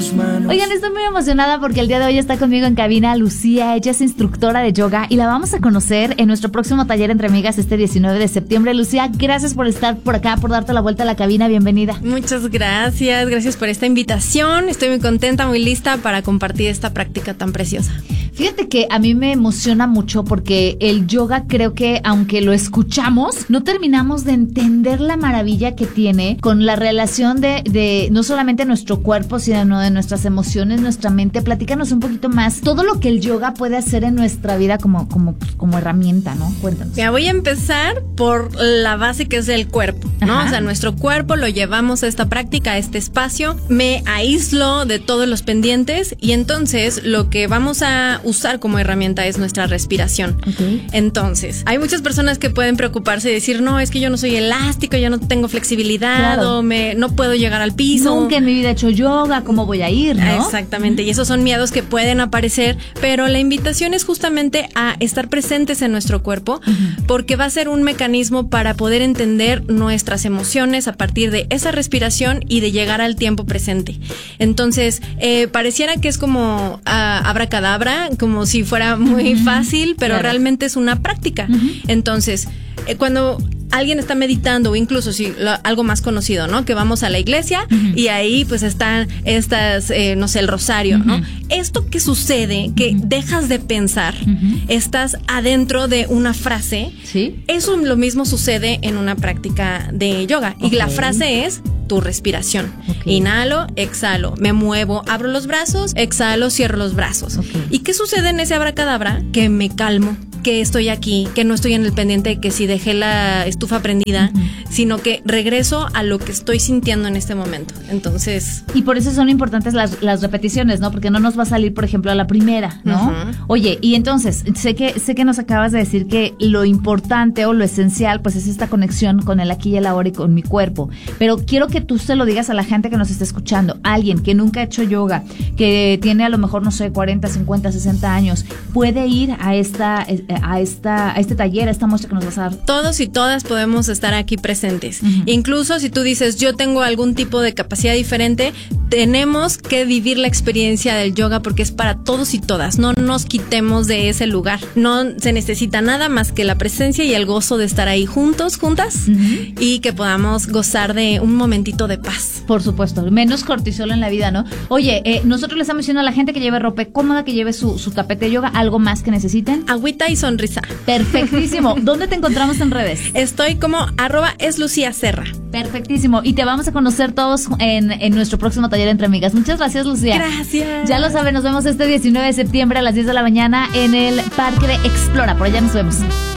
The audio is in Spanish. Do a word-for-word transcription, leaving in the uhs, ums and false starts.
tus manos. Oigan, estoy muy emocionada porque el día de hoy está conmigo en cabina Lucía. Ella es instructora de yoga y la vamos a conocer en nuestro próximo taller Entre Amigas este diecinueve de septiembre. Lucía, gracias por estar por acá, por darte la vuelta a la cabina. Bienvenida. Muchas gracias, gracias por esta invitación. Estoy muy contenta, muy lista para compartir esta práctica tan preciosa. Fíjate que a mí me emociona mucho porque el yoga, creo que aunque lo escuchamos, no terminamos de entender la maravilla que tiene con la relación de, de no solamente nuestro cuerpo, sino de nuestras emociones, nuestra mente. Platícanos un poquito más todo lo que el yoga puede hacer en nuestra vida como, como, como herramienta, ¿no? Cuéntanos. Ya voy a empezar por la base que es el cuerpo, ¿no? Ajá. O sea, nuestro cuerpo lo llevamos a esta práctica, a este espacio. Me aíslo de todos los pendientes y entonces lo que vamos a usar como herramienta es nuestra respiración. Okay. Entonces, hay muchas personas que pueden preocuparse y decir, no, es que yo no soy elástico, yo no tengo flexibilidad, Claro. o me, no puedo llegar al piso. Nunca en mi vida he hecho yoga, ¿cómo voy a ir, no? Exactamente, y esos son miedos que pueden aparecer, pero la invitación es justamente a estar presentes en nuestro cuerpo, uh-huh. porque va a ser un mecanismo para poder entender nuestras emociones a partir de esa respiración y de llegar al tiempo presente. Entonces, eh, pareciera que es como uh, abracadabra, como si fuera muy uh-huh. fácil, pero claro. realmente es una práctica. Uh-huh. Entonces, eh, cuando alguien está meditando, o incluso si lo, algo más conocido, ¿no? Que vamos a la iglesia uh-huh. y ahí pues están estas, eh, no sé, el rosario, uh-huh. ¿no? Esto que sucede, que uh-huh. dejas de pensar, uh-huh. estás adentro de una frase, ¿sí? Eso lo mismo sucede en una práctica de yoga. Okay. Y la frase es tu respiración. Okay. Inhalo, exhalo, me muevo, abro los brazos, exhalo, cierro los brazos. Okay. ¿Y qué sucede en ese abracadabra? Que me calmo, que estoy aquí, que no estoy en el pendiente de que si dejé la estufa prendida, uh-huh. sino que regreso a lo que estoy sintiendo en este momento. Entonces... Y por eso son importantes las, las repeticiones, ¿no? Porque no nos va a salir, por ejemplo, a la primera, ¿no? Uh-huh. Oye, y entonces, sé que, sé que nos acabas de decir que lo importante o lo esencial, pues es esta conexión con el aquí y el ahora y con mi cuerpo. Pero quiero que tú se lo digas a la gente que nos está escuchando. Alguien que nunca ha hecho yoga, que tiene a lo mejor, no sé, cuarenta, cincuenta, sesenta años, puede ir a esta... a esta a este taller, a esta muestra que nos vas a dar. Todos y todas podemos estar aquí presentes. Uh-huh. Incluso si tú dices, yo tengo algún tipo de capacidad diferente, tenemos que vivir la experiencia del yoga porque es para todos y todas. No nos quitemos de ese lugar. No se necesita nada más que la presencia y el gozo de estar ahí juntos, juntas, uh-huh. y que podamos gozar de un momentito de paz. Por supuesto, menos cortisol en la vida, ¿no? Oye, eh, nosotros les estamos diciendo a la gente que lleve ropa cómoda, que lleve su, su tapete de yoga, algo más que necesiten. Agüita y sonrisa. Perfectísimo. ¿Dónde te encontramos en redes? Estoy como arroba es Lucía Serra. Perfectísimo. Y te vamos a conocer todos en, en nuestro próximo taller Entre Amigas. Muchas gracias, Lucía. Gracias. Ya lo saben, nos vemos este diecinueve de septiembre a las diez de la mañana en el Parque de Explora. Por allá nos vemos.